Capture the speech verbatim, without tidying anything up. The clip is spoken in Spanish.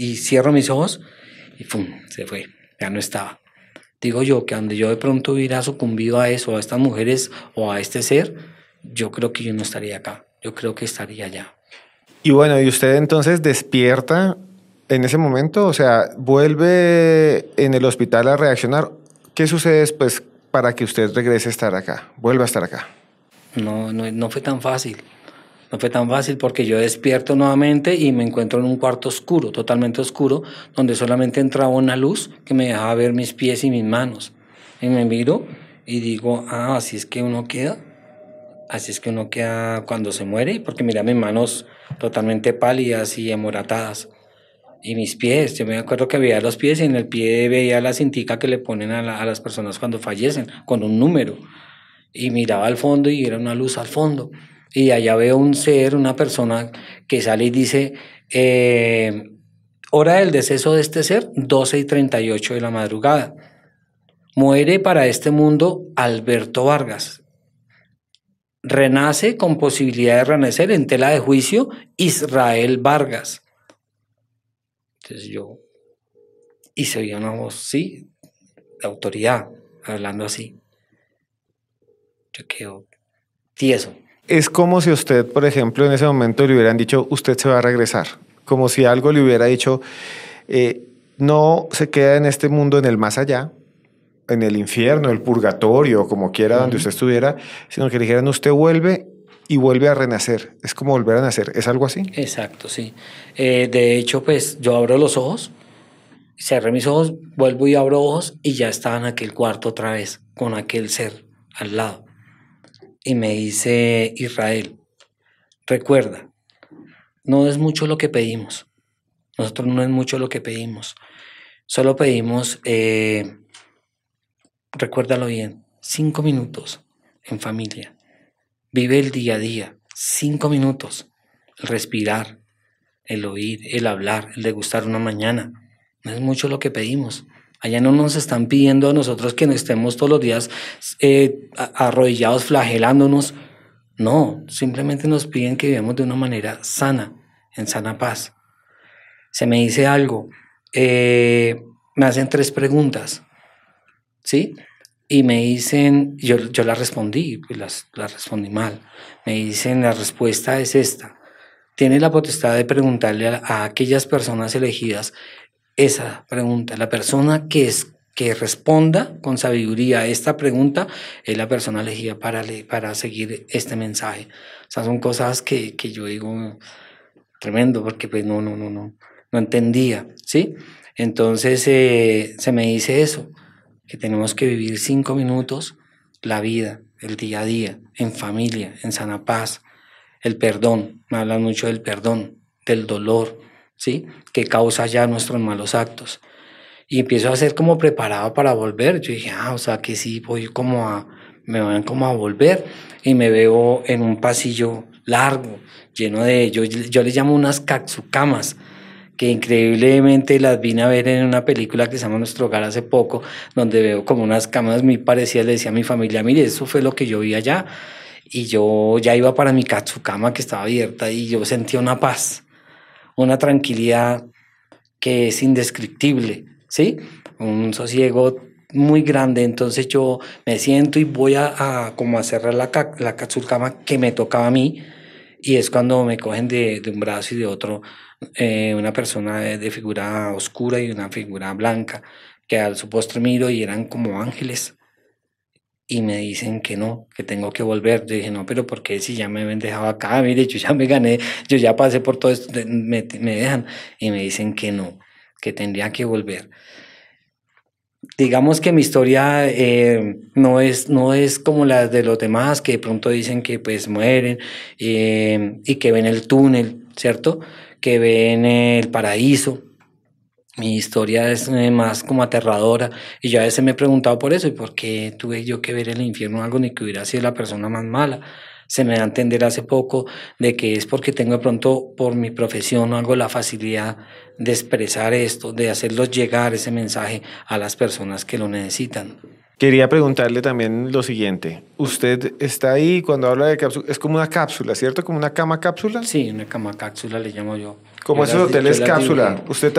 y cierro mis ojos y ¡pum! Se fue, ya no estaba. Digo yo que donde yo de pronto hubiera sucumbido a eso, a estas mujeres o a este ser, yo creo que yo no estaría acá, yo creo que estaría allá. Y bueno, ¿y usted entonces despierta en ese momento? O sea, ¿vuelve en el hospital a reaccionar? ¿Qué sucede después para que usted regrese a estar acá, vuelva a estar acá? No, no, no fue tan fácil. No fue tan fácil porque yo despierto nuevamente y me encuentro en un cuarto oscuro, totalmente oscuro, donde solamente entraba una luz que me dejaba ver mis pies y mis manos. Y me miro y digo, ah, así es que uno queda. Así es que uno queda cuando se muere, porque mira mis manos totalmente pálidas y amoratadas. Y mis pies, yo me acuerdo que veía los pies y en el pie veía la cintica que le ponen a, la, a las personas cuando fallecen, con un número. Y miraba al fondo y era una luz al fondo. Y allá veo un ser, una persona que sale y dice, eh, hora del deceso de este ser, doce y treinta y ocho de la madrugada. Muere para este mundo Alberto Vargas. Renace con posibilidad de renacer en tela de juicio Israel Vargas. Entonces yo, y se oía una voz, sí, de autoridad, hablando así. Yo quedo tieso. Es como si usted, por ejemplo, en ese momento le hubieran dicho, usted se va a regresar. Como si algo le hubiera dicho, eh, no se queda en este mundo, en el más allá, en el infierno, el purgatorio, como quiera, uh-huh. donde usted estuviera, sino que le dijeran, usted vuelve y vuelve a renacer. Es como volver a nacer. ¿Es algo así? Exacto, sí. Eh, de hecho, pues yo abro los ojos, cerré mis ojos, vuelvo y abro ojos y ya estaba en aquel cuarto otra vez, con aquel ser al lado. Y me dice Israel, recuerda, no es mucho lo que pedimos. Nosotros no es mucho lo que pedimos. Solo pedimos, eh, recuérdalo bien, cinco minutos en familia. Vive el día a día, cinco minutos. El respirar, el oír, el hablar, el degustar una mañana. No es mucho lo que pedimos. Allá no nos están pidiendo a nosotros que no estemos todos los días eh, arrodillados, flagelándonos. No, simplemente nos piden que vivamos de una manera sana, en sana paz. Se me dice algo, eh, me hacen tres preguntas, ¿sí? Y me dicen, yo, yo las respondí, pues las, las respondí mal. Me dicen, la respuesta es esta. Tienes la potestad de preguntarle a, a aquellas personas elegidas esa pregunta. La persona que, es, que responda con sabiduría a esta pregunta es la persona elegida para, para seguir este mensaje. O sea, son cosas que, que yo digo tremendo, porque pues no, no, no, no, no entendía, ¿sí? Entonces eh, se me dice eso, que tenemos que vivir cinco minutos la vida, el día a día, en familia, en sana paz. El perdón, me hablan mucho del perdón, del dolor, ¿sí? Que causa ya nuestros malos actos. Y empiezo a ser como preparado para volver. Yo dije, ah, o sea que sí, voy como a, me van como a volver. Y me veo en un pasillo largo, lleno de, yo, yo les llamo unas katsukamas, que increíblemente las vine a ver en una película que se llama Nuestro Hogar hace poco, donde veo como unas camas muy parecidas. Le decía a mi familia, mire, eso fue lo que yo vi allá. Y yo ya iba para mi katsukama que estaba abierta y yo sentía una paz, una tranquilidad que es indescriptible, ¿sí? Un sosiego muy grande. Entonces yo me siento y voy a, a como a cerrar la, la katsukama que me tocaba a mí, y es cuando me cogen de, de un brazo y de otro eh, una persona de, de figura oscura y una figura blanca, que al su postre miro y eran como ángeles. Y me dicen que no, que tengo que volver. Yo dije, no, pero ¿por qué si ya me habían dejado acá? Mire, yo ya me gané, yo ya pasé por todo esto, me, me dejan. Y me dicen que no, que tendría que volver. Digamos que mi historia eh, no, es, no es como la de los demás, que de pronto dicen que pues mueren eh, y que ven el túnel, ¿cierto? Que ven el paraíso. Mi historia es más como aterradora, y yo a veces me he preguntado por eso, y por qué tuve yo que ver el infierno o algo, ni que hubiera sido la persona más mala. Se me da a entender hace poco de que es porque tengo de pronto por mi profesión o algo la facilidad de expresar esto, de hacerlos llegar ese mensaje a las personas que lo necesitan. Quería preguntarle también lo siguiente. Usted está ahí, cuando habla de cápsula, es como una cápsula, ¿cierto? Como una cama cápsula. Sí, una cama cápsula le llamo yo. Como yo esos las, hoteles cápsula. Usted